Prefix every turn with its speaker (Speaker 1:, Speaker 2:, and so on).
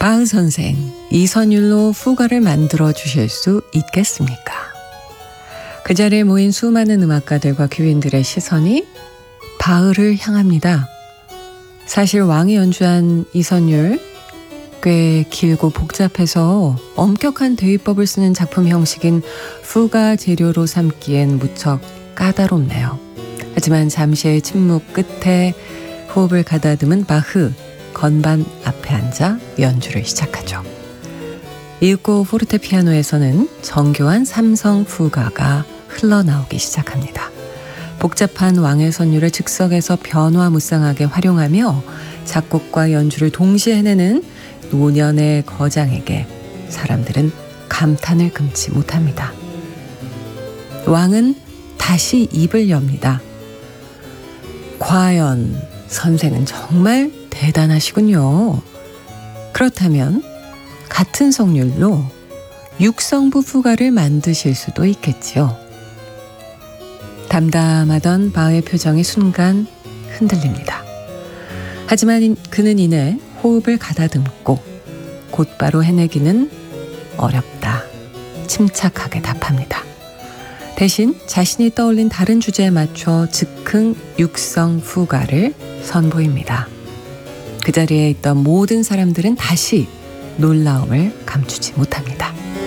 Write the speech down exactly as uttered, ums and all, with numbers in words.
Speaker 1: 바흐 선생, 이 선율로 후가를 만들어 주실 수 있겠습니까? 그 자리에 모인 수많은 음악가들과 교인들의 시선이 바흐를 향합니다. 사실 왕이 연주한 이 선율, 꽤 길고 복잡해서 엄격한 대위법을 쓰는 작품 형식인 후가 재료로 삼기엔 무척 까다롭네요. 하지만 잠시의 침묵 끝에 호흡을 가다듬은 바흐, 건반 앞에 앉아 연주를 시작하죠. 이윽고 포르테피아노에서는 정교한 삼성 후가가 흘러나오기 시작합니다. 복잡한 왕의 선율을 즉석에서 변화무쌍하게 활용하며 작곡과 연주를 동시에 해내는 노년의 거장에게 사람들은 감탄을 금치 못합니다. 왕은 다시 입을 엽니다. 과연 선생은 정말 대단하시군요. 그렇다면 같은 성률로 육성부 후가를 만드실 수도 있겠지요. 담담하던 바흐의 표정이 순간 흔들립니다. 하지만 그는 이내 호흡을 가다듬고 곧바로 해내기는 어렵다. 침착하게 답합니다. 대신 자신이 떠올린 다른 주제에 맞춰 즉흥 육성 후가를 선보입니다. 그 자리에 있던 모든 사람들은 다시 놀라움을 감추지 못합니다.